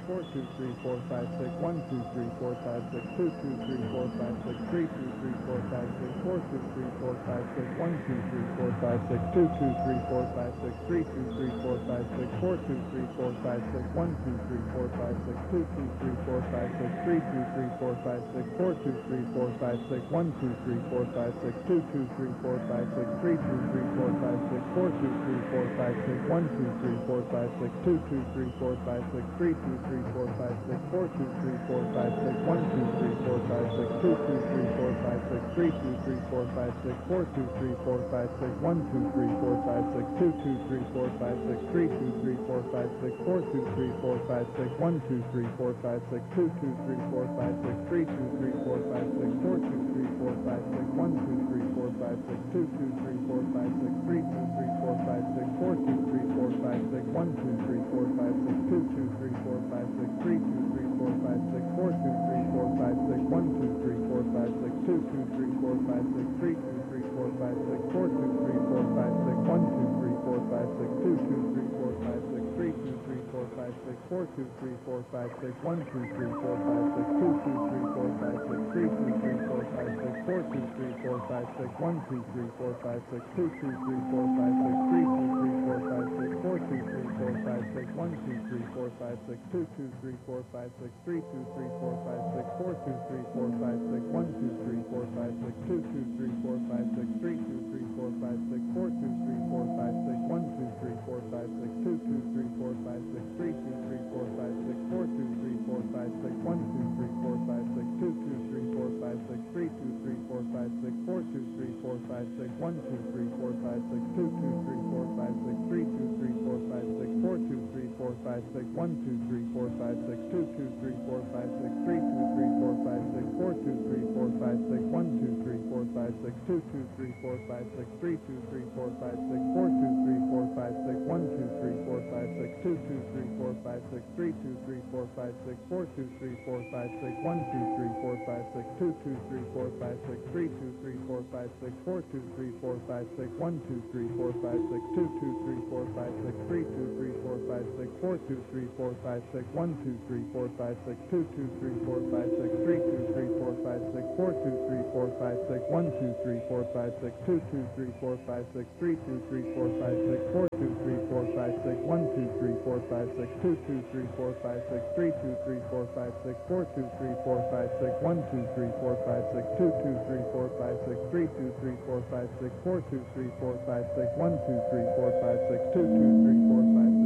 4 2 3 4 5 6 1 2 3 4 5 6 2 2 3 4 5 6 3 2 3 4 5 6 4 2 3 4 5 6 1 2 3 4 5 6 2 2 3 4 5 6 3 2 3 4 5 6 4 2 3 4 5 6 1 2 3 4 5 6 2 2 3 4 5 6 3 2 3 4 5 6 4 2 3 4 5 6 1 2 3 4 5 6 2 2 3 4 5 6 3 2 3 4 5 6 4 2 3 4 5 6 1 2 3 4 5 6 2 2 3 4 5 6 3 2 3 4 5 6 4 2 3 4 5 6 1 2 3 4 5 6 2 2 3 4 5 6 3 2 3 4 5 6 4 2 3 4 5 6 1 2 3 4 5 6 2 2 3 4 5 6 3 2 3 4 5 6 4 2 3 4 5 6 1 2 3 4 5 6 2 2 3 4 5 6 3 2 3 4 5 6 4 2 3 4 5 6 1 2 3 4 5 6 2 2 3 4 5 6 3 2 3 4 5 6 4 2 3 4 5 6 1 2 3 4 5 6 2 2 3 4 5 6 3 2 3 4 5 6 4 2 3 4 5 6 1 2 3 4 5 6 2 2 3 4 5 6 3 2 3 4 5 6 4 2 3 4 5 6 1 2 3 4 5 6 2 2 3 4 5 6 3 2 3 4 5 6 4 2 3 4 5 6 1 2 3 4 5 6 2 2 3 4 5 6 3 2 3 4 5 6 4 2 3 4 5 6 1 2 3 4 5 6 2 2 3 4 5 6 3 2 3 4 5 6 4 2 3 4 5 6 1 2 3 4 5 6 2 2 3 4 5 6 3 2 3 4 5 6 4 2 3 4 5 6 1 2 3 4 5 6 2 2 3 4 5 6 3 2 3 4 5 6 4 2 3 4 5 6 1 2 3 4 5 6 2 2 3 4 5 6 3 2 3 4 5 6 4 2 3 4 5 6 1 2 3 4 5 6 2 2 3 4 5 6 3 2 3 4 5 6 4 2 3 4 5 6 1 2 3 4 5 6 2 2 3 4 5 6 3 2 3 4 5 6 4 2 3 4 5 6 1 2 3 4 5 6 2 2 3 4 5 6 3 2 3 4 5 6 4 2 3 4 5 6 1 2 3 4 5 6 2 2 3 4 5 6 3 2 3 4 5 6 4 2 3 4 5 6 1 2 3 4 5 6 2 2 3 4 5 6 3 2 3 4 5 6 4 2 3 4 5 6 1 2 3 4 5 6 2 2 3 4 5 6 3 2 3 4 5 6 4 2 3 4 5 6 1 2 3 4 5 6 2 2 3 4 5 6 3 2 3 4 5 6 4 2 3 4 5 6 1 2 3 4 5 6 2 2 3 4 5 6 3 2 3 4 5 6 4 2 3 4 5 6 1 2 3 4 5 6 2 2 3 4 5 6 3 2 3 4 5 6 4 2 3 4 5 6 1 2 3 4 5 6 2 2 3 4 5 6 3 2 3 4 5 6 4 2 3 4 5 6 1 2 3 4 5 6 2 2 3 4 5 6 3 2 3 4 5 6 4 2 3 4 5 6 1 2 3 4 5 6 2 2 3 4 5